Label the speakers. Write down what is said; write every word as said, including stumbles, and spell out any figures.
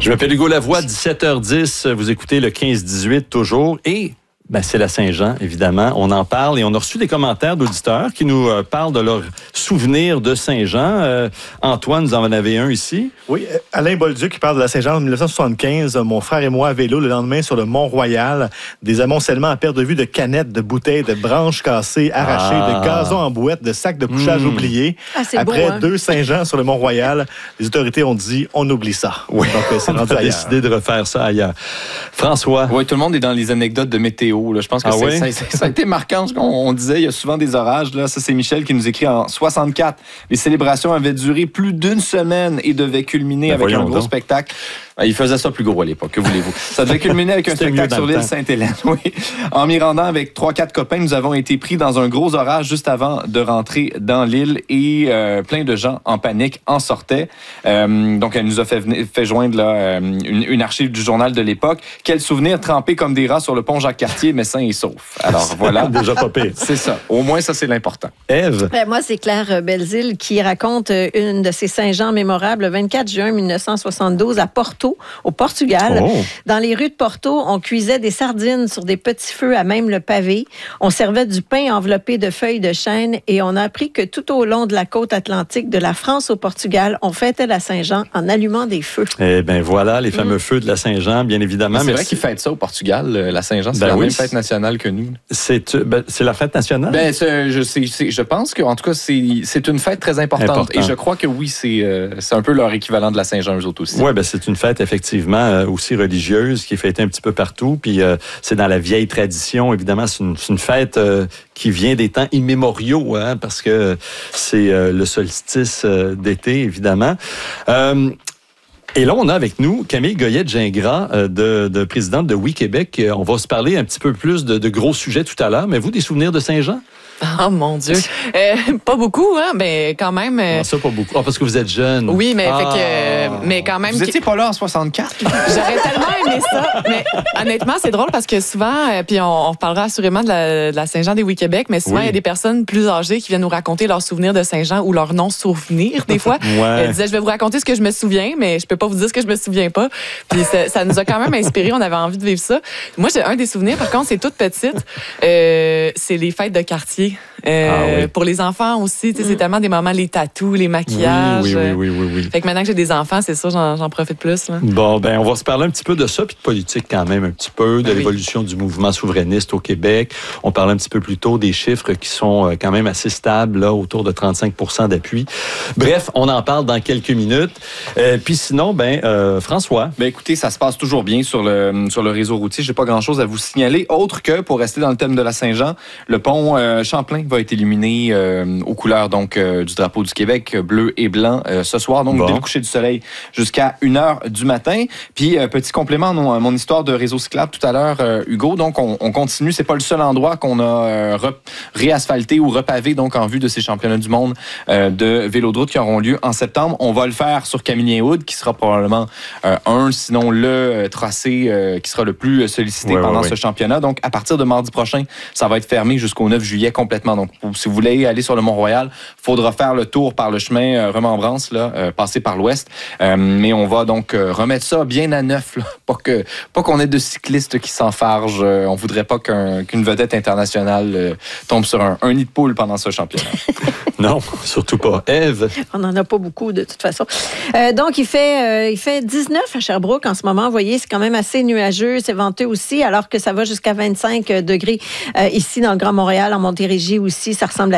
Speaker 1: Je m'appelle Hugo Lavoie, dix-sept heures dix, vous écoutez le quinze dix-huit toujours, et ben, c'est la Saint-Jean, évidemment. On en parle et on a reçu des commentaires d'auditeurs qui nous euh, parlent de leurs souvenirs de Saint-Jean. Euh, Antoine, vous en avez un ici.
Speaker 2: Oui, Alain Bolduc qui parle de la Saint-Jean en dix-neuf cent soixante-quinze. Mon frère et moi à vélo le lendemain sur le Mont-Royal. Des amoncellements à perte de vue de canettes, de bouteilles, de branches cassées, arrachées, ah. de gazons en boîte, de sacs de couchage mmh. oubliés.
Speaker 3: Ah,
Speaker 2: Après
Speaker 3: beau, hein?
Speaker 2: deux Saint-Jean sur le Mont-Royal, les autorités ont dit on oublie ça.
Speaker 1: Oui.
Speaker 2: Donc, c'est
Speaker 1: on a décidé de refaire ça ailleurs. François.
Speaker 4: Oui, tout le monde est dans les anecdotes de météo. Là. Je pense que
Speaker 1: ah
Speaker 4: c'est,
Speaker 1: oui?
Speaker 4: ça, ça a été marquant. On, on disait, il y a souvent des orages. Là. Ça, c'est Michel qui nous écrit en soixante-quatre. Les célébrations avaient duré plus d'une semaine et devaient culminer ben avec un gros donc. spectacle. Il faisait ça plus gros à l'époque, que voulez-vous. Ça devait culminer avec un spectacle sur l'île Sainte-Hélène. Oui. En m'y rendant avec trois quatre copains, nous avons été pris dans un gros orage juste avant de rentrer dans l'île et euh, plein de gens en panique en sortaient. Euh, donc, elle nous a fait, venir, fait joindre là, euh, une, une archive du journal de l'époque. Quel souvenir trempé comme des rats sur le pont Jacques-Cartier, mais sain et sauf. Alors, voilà.
Speaker 1: Déjà pas pire.
Speaker 4: C'est ça. Au moins, ça, c'est l'important.
Speaker 1: Ève?
Speaker 3: Ben, moi, c'est Claire Belzile qui raconte une de ses Saint-Jean mémorables le vingt-quatre juin dix-neuf cent soixante-douze à Porto, au Portugal.
Speaker 1: Oh.
Speaker 3: Dans les rues de Porto, on cuisait des sardines sur des petits feux à même le pavé. On servait du pain enveloppé de feuilles de chêne et on a appris que tout au long de la côte atlantique, de la France au Portugal, on fêtait la Saint-Jean en allumant des feux.
Speaker 1: Eh bien voilà, les fameux mmh. feux de la Saint-Jean, bien évidemment.
Speaker 4: Mais c'est
Speaker 1: mais
Speaker 4: vrai
Speaker 1: c'est...
Speaker 4: qu'ils fêtent ça au Portugal, la Saint-Jean. C'est ben la oui, même fête nationale que nous.
Speaker 1: C'est, ben, c'est la fête nationale?
Speaker 4: Ben, c'est, je, c'est, c'est, je pense qu'en tout cas, c'est, c'est une fête très importante. Important. Et je crois que oui, c'est, euh, c'est un peu leur équivalent de la Saint-Jean, eux autres aussi.
Speaker 1: Oui, ben, c'est une fête effectivement euh, aussi religieuse qui est fêtée un petit peu partout. Puis euh, c'est dans la vieille tradition. Évidemment, c'est une, c'est une fête euh, qui vient des temps immémoriaux, hein, parce que c'est euh, le solstice euh, d'été, évidemment. Euh, Et là, on a avec nous Camille Goyette-Gingras, euh, de, de présidente de Oui Québec. On va se parler un petit peu plus de, de gros sujets tout à l'heure. Mais vous, des souvenirs de Saint-Jean?
Speaker 5: Oh mon Dieu. Euh, pas beaucoup, hein, mais quand même. Euh...
Speaker 1: Ah, ça, pas beaucoup. Ah, parce que vous êtes jeune.
Speaker 5: Oui, mais,
Speaker 1: ah.
Speaker 5: fait que, euh, mais quand même.
Speaker 4: Vous étiez pas là en soixante-quatre?
Speaker 5: J'aurais tellement aimé ça. Mais honnêtement, c'est drôle parce que souvent, euh, puis on, on reparlera assurément de la, de la Saint-Jean des Oui Québec, mais souvent, il oui. y a des personnes plus âgées qui viennent nous raconter leurs souvenirs de Saint-Jean ou leurs non-souvenirs, des fois.
Speaker 1: Ouais.
Speaker 5: Elles disaient, je vais vous raconter ce que je me souviens, mais je peux pas vous dire ce que je me souviens pas. Puis ça, ça nous a quand même inspiré. On avait envie de vivre ça. Moi, j'ai un des souvenirs, par contre, c'est toute petite. Euh, c'est les fêtes de quartier. Euh, ah, oui. Pour les enfants aussi, mm. c'est tellement des moments, les tatous, les maquillages.
Speaker 1: Oui, oui, oui, oui, oui, oui.
Speaker 5: Fait que maintenant que j'ai des enfants, c'est sûr, j'en, j'en profite plus. Là.
Speaker 1: Bon, ben, on va se parler un petit peu de ça, puis de politique quand même un petit peu, de ben l'évolution oui. du mouvement souverainiste au Québec. On parlait un petit peu plus tôt des chiffres qui sont quand même assez stables, là, autour de trente-cinq pour cent d'appui. Bref, on en parle dans quelques minutes. Euh, puis sinon, ben, euh, François.
Speaker 4: Ben, écoutez, ça se passe toujours bien sur le, sur le réseau routier. J'ai pas grand-chose à vous signaler, autre que, pour rester dans le thème de la Saint-Jean, le pont euh, Champlain va être illuminé euh, aux couleurs donc euh, du drapeau du Québec, bleu et blanc, euh, ce soir, donc bon. dès le coucher du soleil jusqu'à une heure du matin. Puis, euh, petit complément à mon, mon histoire de réseau cyclable tout à l'heure, euh, Hugo, donc on, on continue. C'est pas le seul endroit qu'on a euh, re, réasphalté ou repavé donc en vue de ces championnats du monde euh, de vélo de route qui auront lieu en septembre. On va le faire sur Camillien-Hood, qui sera probablement euh, un, sinon le euh, tracé euh, qui sera le plus sollicité ouais, pendant ouais, ce ouais. championnat. Donc, à partir de mardi prochain, ça va être fermé jusqu'au neuf juillet complètement. Donc, si vous voulez aller sur le Mont-Royal, il faudra faire le tour par le chemin euh, Remembrance, là, euh, passer par l'ouest. Euh, mais on va donc euh, remettre ça bien à neuf, là, pas, que, pas qu'on ait de cyclistes qui s'enfargent. Euh, on voudrait pas qu'un, qu'une vedette internationale euh, tombe sur un, un nid de poule pendant ce championnat.
Speaker 1: Non, surtout pas. Ève?
Speaker 3: On n'en a pas beaucoup, de toute façon. Euh, donc, il fait, euh, il fait dix-neuf à Sherbrooke en ce moment. Vous voyez, c'est quand même assez nuageux. C'est venteux aussi, alors que ça va jusqu'à vingt-cinq degrés euh, ici dans le Grand Montréal, en Montérégie aussi. Ça ressemble à